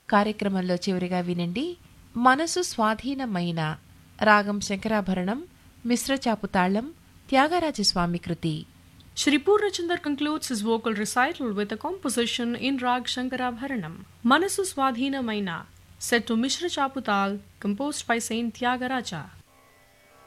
కార్యక్రమంలో చివరిగా వినండి మనసు స్వాధీనమైన రాగం శంకరాభరణం మిశ్రచాపు తాళం త్యాగరాజస్వామి కృతి. Shri Purnachandar concludes his vocal recital with a composition in Rag Shankarabharanam, Manasu Swadhina Maina, set to Mishra Chaputal, composed by Saint Tyagaraja.